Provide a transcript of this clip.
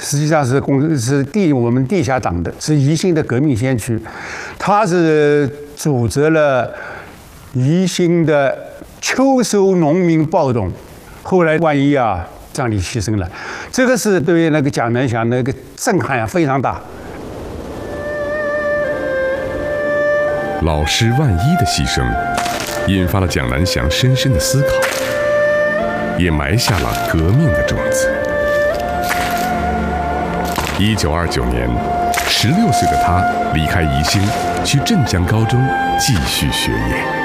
实际上是我们地下党的，是宜兴的革命先驱，他是组织了宜兴的秋收农民暴动，后来万一葬礼牺牲了，这个是对于那个蒋南翔那个震撼非常大。 老师万一的牺牲，引发了蒋南翔深深的思考，也埋下了革命的种子。1929年，16岁的他离开宜兴，去镇江高中继续学业。